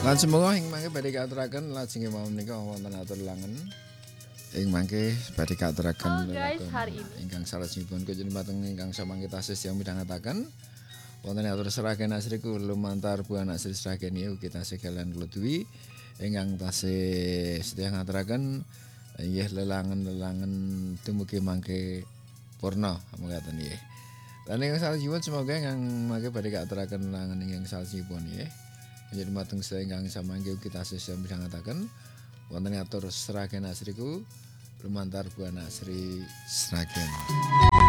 Lan semoga ing mangke badhe katuraken lajeng mawon menika wonten atur langen. Ing mangke badhe katuraken guys, hari ini ingkang salajengipun kunjumateng ingkang samangke tasih yang midhangetaken. Wonten atur seragen asriku lumantar Bu anak Sri Sragen ugi tasih kalian kula duwi ingkang tasih sedaya ngaturaken inggih lelangen-lelangen dumugi mangke purna mekaten nggih. Lan ingkang salajengipun semoga ingkang mangke badhe katuraken langen ingkang salajengipun nggih. Jadi mateng sedaya ingkang samangke ugi tasih midhangetaken wonten atur seragen asriku lumantar Bu anak Sri Sragen.